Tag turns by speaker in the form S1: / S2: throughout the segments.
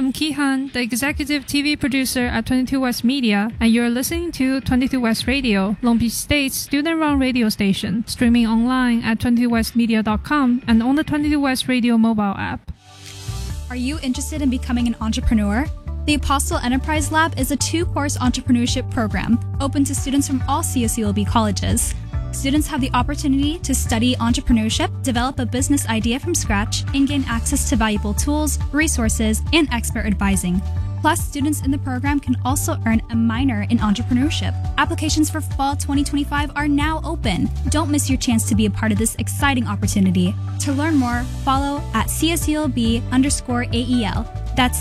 S1: am Kihan, the executive TV producer at 22 West Media, and you're listening to 22 West Radio, Long Beach State's student-run radio station, streaming online at 22westmedia.com and on the 22 West Radio mobile app.
S2: Are you interested in becoming an entrepreneur? The Apostle Enterprise Lab is a 2-course entrepreneurship program open to students from all CSULB colleges. Students have the opportunity to study entrepreneurship, develop a business idea from scratch, and gain access to valuable tools, resources, and expert advising. Plus, students in the program can also earn a minor in entrepreneurship. Applications for fall 2025 are now open. Don't miss your chance to be a part of this exciting opportunity. To learn more, follow at CSULB_AEL. That's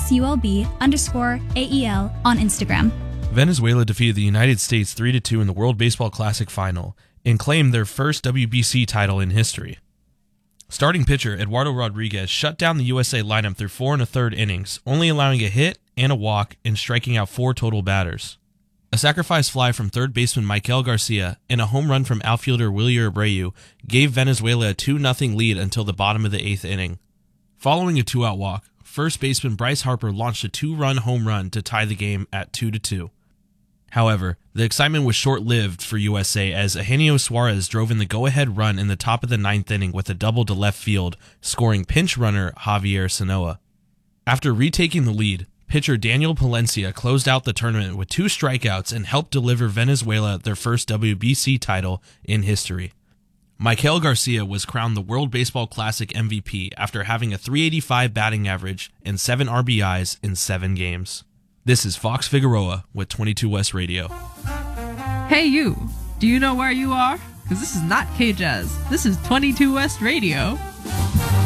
S2: CSULB_AEL on Instagram.
S3: Venezuela defeated the United States 3-2 in the World Baseball Classic Final and claimed their first WBC title in history. Starting pitcher Eduardo Rodriguez shut down the USA lineup through 4 1/3 innings, only allowing a hit and a walk and striking out 4 total batters. A sacrifice fly from third baseman Michael Garcia and a home run from outfielder Wilyer Abreu gave Venezuela a 2-0 lead until the bottom of the 8th inning. Following a 2-out walk, first baseman Bryce Harper launched a 2-run home run to tie the game at 2-2. However, the excitement was short-lived for USA as Eugenio Suarez drove in the go-ahead run in the top of the 9th inning with a double to left field, scoring pinch runner Javier Sanoa. After retaking the lead, pitcher Daniel Palencia closed out the tournament with 2 strikeouts and helped deliver Venezuela their first WBC title in history. Michael Garcia was crowned the World Baseball Classic MVP after having a .385 batting average and 7 RBIs in 7 games. This is Fox Figueroa with 22 West Radio.
S4: Hey you, do you know where you are? Because this is not K-Jazz, this is 22 West Radio.